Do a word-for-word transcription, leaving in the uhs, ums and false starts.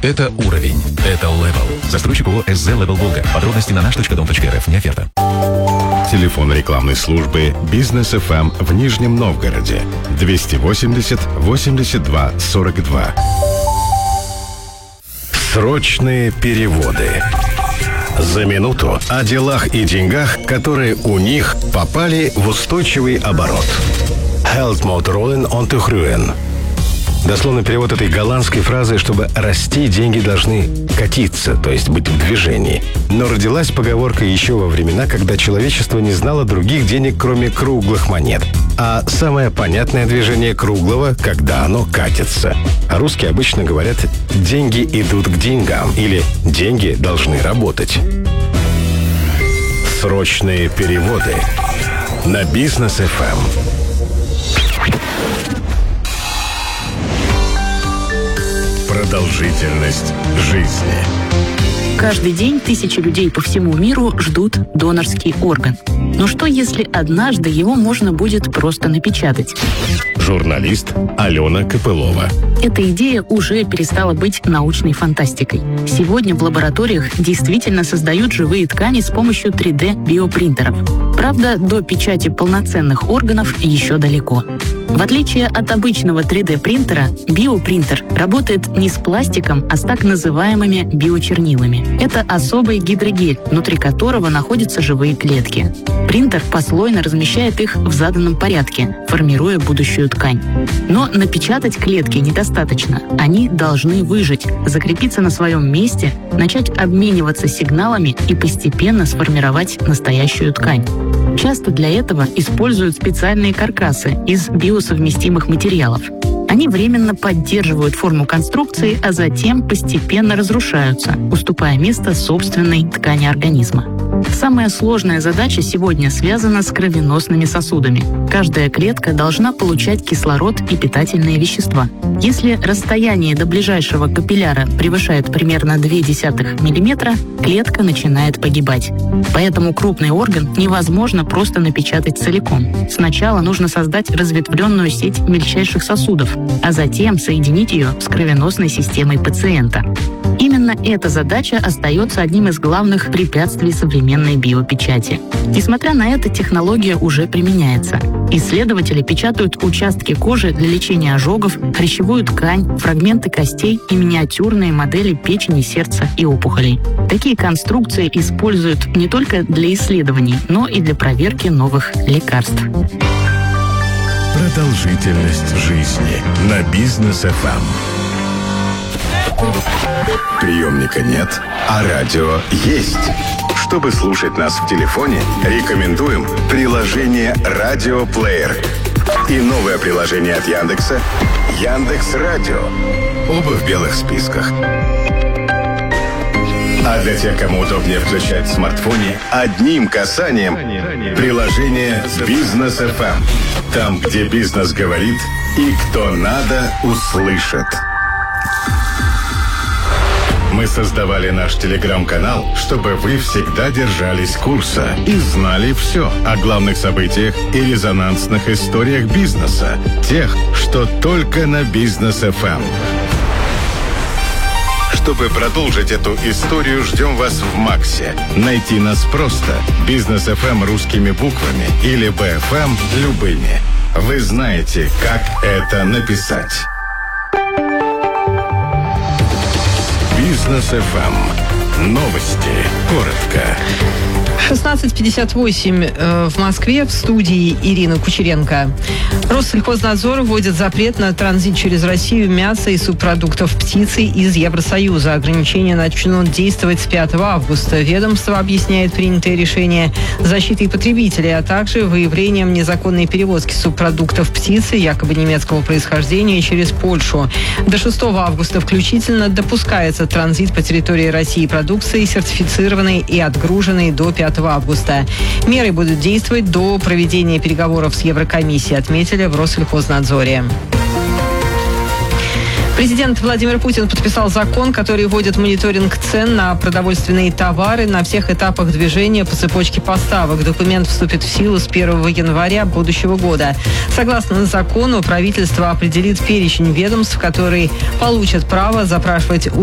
Это уровень. Это level. Застройщик ООО «эс зэ Level Волга». Подробности на наш точка дом точка эр эф. Не оферта. Телефон рекламной службы «Бизнес эф эм» в Нижнем Новгороде. двести восемьдесят восемьдесят два сорок два. Срочные переводы. За минуту о делах и деньгах, которые у них попали в устойчивый оборот. Helt mot rollen on te groeien. Дословный перевод этой голландской фразы, чтобы расти, деньги должны катиться, то есть быть в движении. Но родилась поговорка еще во времена, когда человечество не знало других денег, кроме круглых монет. А самое понятное движение круглого, когда оно катится. А русские обычно говорят «деньги идут к деньгам» или «деньги должны работать». Срочные переводы на Бизнес эф эм. Продолжительность жизни. Каждый день тысячи людей по всему миру ждут донорский орган. Но что, если однажды его можно будет просто напечатать? Журналист Алена Копылова. Эта идея уже перестала быть научной фантастикой. Сегодня в лабораториях действительно создают живые ткани с помощью три дэ-биопринтеров. Правда, до печати полноценных органов еще далеко. В отличие от обычного три дэ-принтера, биопринтер работает не с пластиком, а с так называемыми биочернилами. Это особый гидрогель, внутри которого находятся живые клетки. Принтер послойно размещает их в заданном порядке, формируя будущую ткань. Но напечатать клетки недостаточно. Они должны выжить, закрепиться на своем месте, начать обмениваться сигналами и постепенно сформировать настоящую ткань. Часто для этого используют специальные каркасы из биосовместимых материалов. Они временно поддерживают форму конструкции, а затем постепенно разрушаются, уступая место собственной ткани организма. Самая сложная задача сегодня связана с кровеносными сосудами. Каждая клетка должна получать кислород и питательные вещества. Если расстояние до ближайшего капилляра превышает примерно ноль целых две десятых миллиметра, клетка начинает погибать. Поэтому крупный орган невозможно просто напечатать целиком. Сначала нужно создать разветвленную сеть мельчайших сосудов, а затем соединить ее с кровеносной системой пациента. Именно эта задача остается одним из главных препятствий современной биопечати. Несмотря на это, технология уже применяется. Исследователи печатают участки кожи для лечения ожогов, хрящевую ткань, фрагменты костей и миниатюрные модели печени, сердца и опухолей. Такие конструкции используют не только для исследований, но и для проверки новых лекарств. Продолжительность жизни на Бизнес эф эм. Приемника нет, а радио есть. Чтобы слушать нас в телефоне, рекомендуем приложение «Радиоплеер» и новое приложение от Яндекса «Яндекс.Радио». Оба в белых списках. А для тех, кому удобнее включать в смартфоне, одним касанием приложение «Бизнес эф эм». Там, где бизнес говорит и кто надо, услышит. Мы создавали наш телеграм-канал, чтобы вы всегда держались курса и знали все о главных событиях и резонансных историях бизнеса. Тех, что только на Бизнес эф эм. Чтобы продолжить эту историю, ждем вас в Максе. Найти нас просто. Бизнес эф эм русскими буквами или би эф эм любыми. Вы знаете, как это написать. Бизнес эф эм. Новости. Коротко. шестнадцать пятьдесят восемь э, в Москве, в студии Ирина Кучеренко. Россельхознадзор вводит запрет на транзит через Россию мяса и субпродуктов птицы из Евросоюза. Ограничения начнут действовать с пятого августа. Ведомство объясняет принятое решение защитой потребителей, а также выявлением незаконной перевозки субпродуктов птицы якобы немецкого происхождения через Польшу. До шестого августа включительно допускается транзит по территории России продукции, сертифицированной и отгруженной до пятого августа. Меры будут действовать до проведения переговоров с Еврокомиссией, отметили в Россельхознадзоре. Президент Владимир Путин подписал закон, который вводит мониторинг цен на продовольственные товары на всех этапах движения по цепочке поставок. Документ вступит в силу с первого января будущего года. Согласно закону, правительство определит перечень ведомств, которые получат право запрашивать у